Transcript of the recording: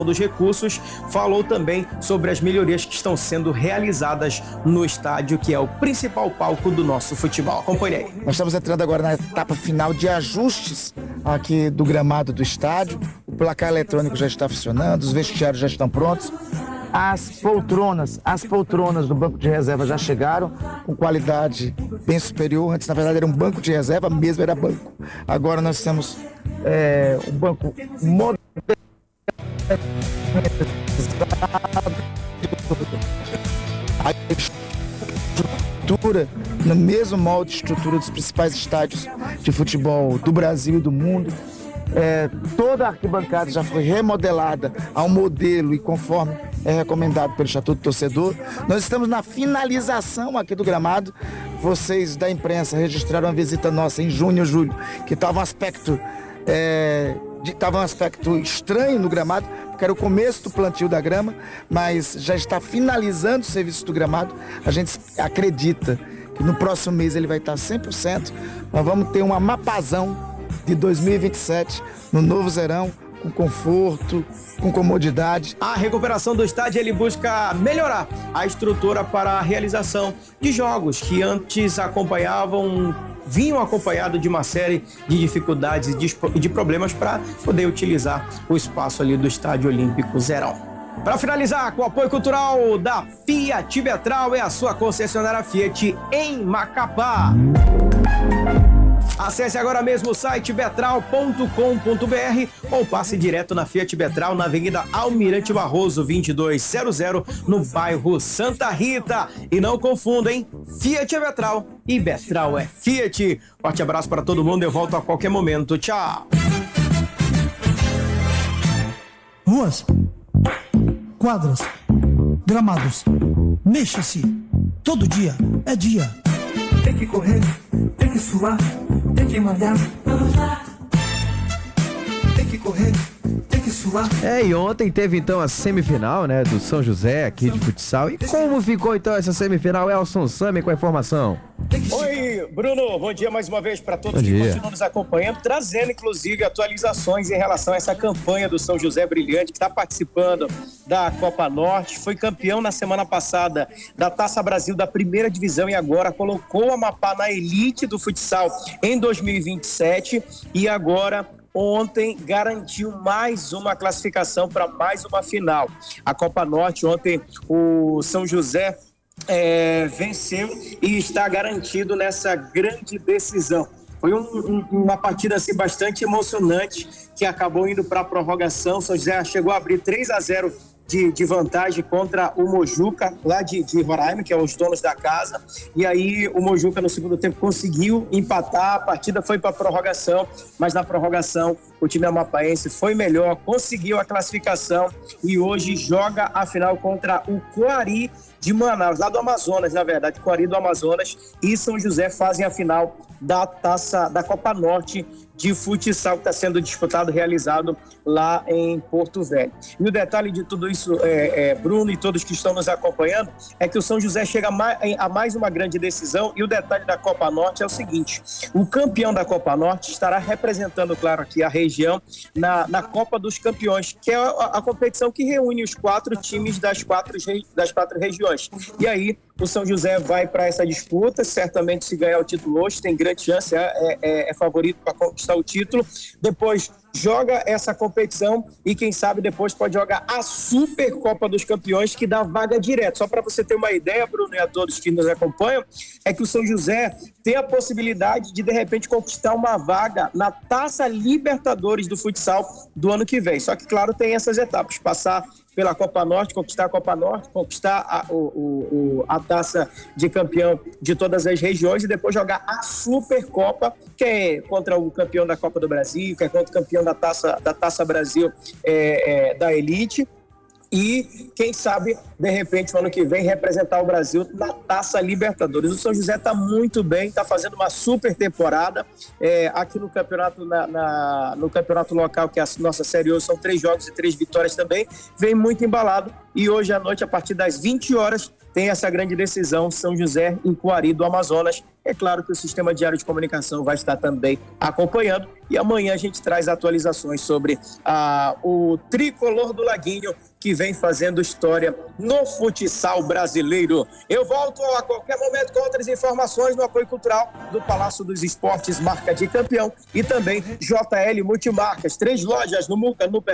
dos recursos, falou também sobre as melhorias que estão sendo realizadas no estádio, que é o principal palco do nosso futebol. Acompanhe aí. Nós estamos entrando agora na etapa final de ajustes aqui do gramado do estádio. O placar eletrônico já está funcionando, os vestiários já estão prontos. As poltronas do banco de reserva já chegaram com qualidade bem superior. Antes, na verdade, era um banco de reserva, mesmo era banco. Agora nós temos um banco moderno, a estrutura no mesmo molde de estrutura dos principais estádios de futebol do Brasil e do mundo. Toda a arquibancada já foi remodelada ao modelo e conforme é recomendado pelo Estatuto do Torcedor. Nós estamos na finalização aqui do gramado. Vocês da imprensa registraram uma visita nossa em junho, julho, que estava um aspecto estranho no gramado, porque era o começo do plantio da grama, mas já está finalizando o serviço do gramado. A gente acredita que no próximo mês ele vai estar 100%. Nós vamos ter um mapazão de 2027 no novo Zerão, com conforto, com comodidade. A recuperação do estádio, ele busca melhorar a estrutura para a realização de jogos que antes vinham acompanhados de uma série de dificuldades e de problemas para poder utilizar o espaço ali do Estádio Olímpico Zerão. Para finalizar, com o apoio cultural da Fiat Vetral, é a sua concessionária Fiat em Macapá. Acesse agora mesmo o site vetral.com.br ou passe direto na Fiat Vetral na Avenida Almirante Barroso 2200, no bairro Santa Rita. E não confunda, hein? Fiat é Vetral e Vetral é Fiat. Forte abraço para todo mundo, eu volto a qualquer momento. Tchau! Ruas, quadras, gramados, mexa-se. Todo dia é dia. Tem que correr, tem que suar, tem que malhar. Vamos lá. Tem que correr, tem que suar. E ontem teve então a semifinal, né, do São José aqui de futsal. E como ficou então essa semifinal? Elson Sami com a informação. Oi, Bruno, bom dia mais uma vez para todos que continuam nos acompanhando, trazendo inclusive atualizações em relação a essa campanha do São José Brilhante, que está participando da Copa Norte, foi campeão na semana passada da Taça Brasil da primeira divisão e agora colocou o Amapá na elite do futsal em 2027 e agora ontem garantiu mais uma classificação para mais uma final. A Copa Norte, ontem o São José venceu e está garantido nessa grande decisão. Foi uma partida assim, bastante emocionante, que acabou indo para a prorrogação. São José chegou a abrir 3-0 de vantagem contra o Mojuca, lá de Roraima, que é os donos da casa. E aí o Mojuca no segundo tempo conseguiu empatar, a partida foi para a prorrogação, mas na prorrogação o time amapaense foi melhor, conseguiu a classificação e hoje joga a final contra o Coari de Manaus, lá do Amazonas, na verdade, Coari do Amazonas e São José fazem a final da Taça da Copa Norte de futsal que está sendo disputado, realizado lá em Porto Velho. E o detalhe de tudo isso, Bruno e todos que estão nos acompanhando, é que o São José chega a mais uma grande decisão e o detalhe da Copa Norte é o seguinte, o campeão da Copa Norte estará representando, claro, aqui a região na Copa dos Campeões, que é a competição que reúne os 4 times das quatro regiões. E aí, o São José vai para essa disputa, certamente se ganhar o título hoje, tem grande chance, é favorito para conquistar o título, depois joga essa competição e quem sabe depois pode jogar a Supercopa dos Campeões, que dá vaga direto. Só para você ter uma ideia, Bruno, e a todos que nos acompanham, é que o São José tem a possibilidade de repente conquistar uma vaga na Taça Libertadores do futsal do ano que vem. Só que, claro, tem essas etapas, passar pela Copa Norte, conquistar a Copa Norte, conquistar a taça de campeão de todas as regiões e depois jogar a Supercopa, que é contra o campeão da Copa do Brasil, que é contra o campeão da Taça Brasil da Elite. E, quem sabe, de repente, no ano que vem, representar o Brasil na Taça Libertadores. O São José está muito bem, está fazendo uma super temporada. Aqui no campeonato, no campeonato local, que é a nossa série hoje, são 3 jogos e 3 vitórias também. Vem muito embalado E hoje à noite, a partir das 20 horas, tem essa grande decisão, São José em Coari do Amazonas. É claro que o Sistema Diário de Comunicação vai estar também acompanhando. E amanhã a gente traz atualizações sobre o tricolor do Laguinho, que vem fazendo história no futsal brasileiro. Eu volto a qualquer momento com outras informações no apoio cultural do Palácio dos Esportes, marca de campeão, e também JL Multimarcas, 3 lojas no Muca, no